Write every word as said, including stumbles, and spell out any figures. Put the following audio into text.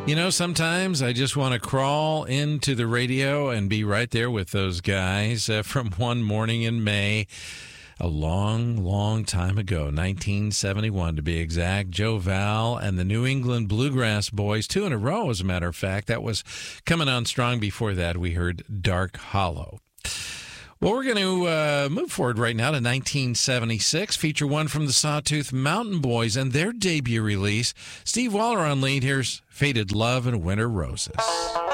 You know, sometimes I just want to crawl into the radio and be right there with those guys uh, from one morning in May. A long, long time ago, nineteen seventy-one to be exact. Joe Val and the New England Bluegrass Boys, two in a row, as a matter of fact. That was coming on strong. Before that, we heard Dark Hollow. Well, we're going to uh, move forward right now to nineteen seventy-six. Feature one from the Sawtooth Mountain Boys and their debut release. Steve Waller on lead. Here's Faded Love and Winter Roses.